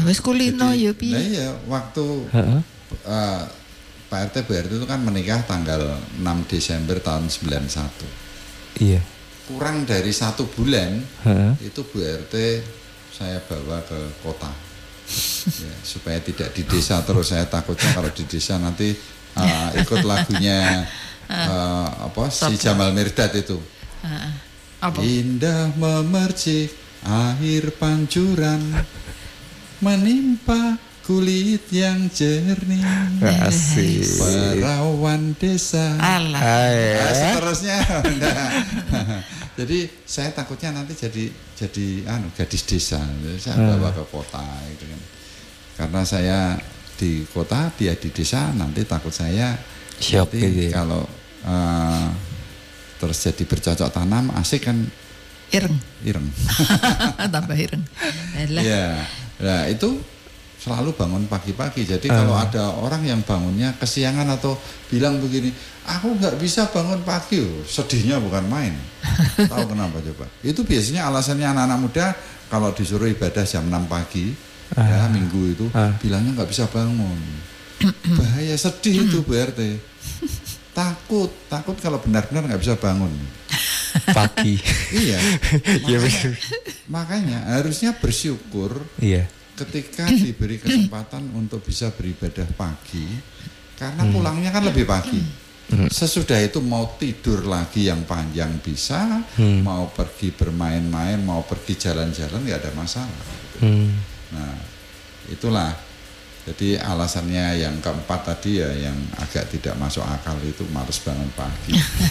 wis kulino ya piye. Nah iya, waktu Pak RT Bu RT itu kan menikah tanggal 6 Desember tahun 91. Iya. Kurang dari 1 bulan itu Bu RT saya bawa ke kota. Ya, supaya tidak di desa terus. Saya takutnya kalau di desa nanti ikut lagunya si Jamal Mirdad itu. Apa? Indah memercik air pancuran menimpa kulit yang jernih. Asik. Perawan desa. Seterusnya. Jadi saya takutnya nanti jadi gadis desa. Jadi saya bawa ke kota gitu kan. Karena saya di kota, dia di desa, nanti takut saya Syok gitu. Kalau terus jadi bercocok tanam, asik kan. Ireng. Tambah ireng. Ya, nah itu selalu bangun pagi-pagi. Jadi kalau ada orang yang bangunnya kesiangan atau bilang begini, aku nggak bisa bangun pagi, sedihnya bukan main. Tahu kenapa coba? Itu biasanya alasannya anak-anak muda kalau disuruh ibadah jam 6 pagi, ya minggu itu, bilangnya nggak bisa bangun. Bahaya, sedih itu Bu RT. Takut kalau benar-benar nggak bisa bangun pagi. Iya. Makanya harusnya bersyukur. Iya. Ketika diberi kesempatan untuk bisa beribadah pagi, karena pulangnya kan lebih pagi. Sesudah itu mau tidur lagi yang panjang bisa, mau pergi bermain-main, mau pergi jalan-jalan nggak ada masalah. Nah, itulah. Jadi alasannya yang keempat tadi ya yang agak tidak masuk akal itu males bangun pagi.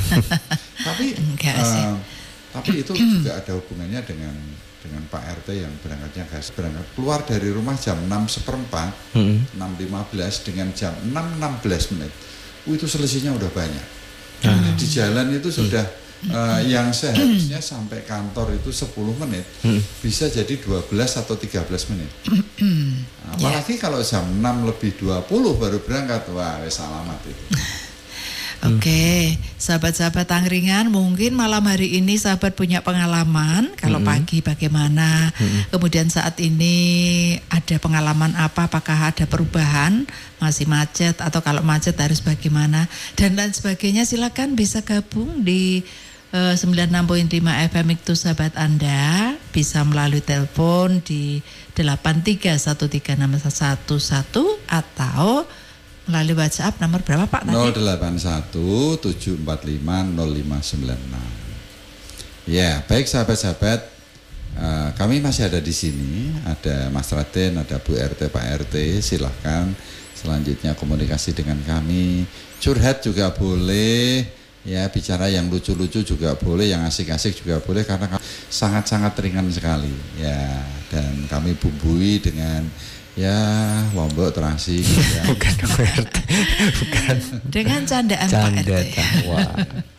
Tapi itu juga ada hubungannya dengan Pak RT yang berangkat keluar dari rumah jam 6:15, 6:15 dengan jam 6:16 menit. Itu selisihnya udah banyak. Di jalan itu sudah yang seharusnya sampai kantor itu 10 menit bisa jadi 12 atau 13 menit. Apalagi kalau jam 6:20 baru berangkat, wah wes alamat itu. Oke, sahabat-sahabat Angkringan, mungkin malam hari ini sahabat punya pengalaman. Kalau pagi bagaimana, kemudian saat ini ada pengalaman apa, apakah ada perubahan, masih macet, atau kalau macet harus bagaimana, dan lain sebagainya. Silakan bisa gabung di 96.5 FM itu sahabat Anda, bisa melalui telepon di 83136111 atau melalui WhatsApp nomor berapa Pak tadi? 081-745-0596. Ya, baik sahabat-sahabat, kami masih ada di sini, ada Mas Raden, ada Bu RT, Pak RT, silahkan selanjutnya komunikasi dengan kami, curhat juga boleh, ya bicara yang lucu-lucu juga boleh, yang asik-asik juga boleh, karena sangat-sangat ringan sekali, ya, dan kami bumbui dengan ya Lombok terasi gitu ya. Bukan. Dengan candaan Pak RT. Canda tawa.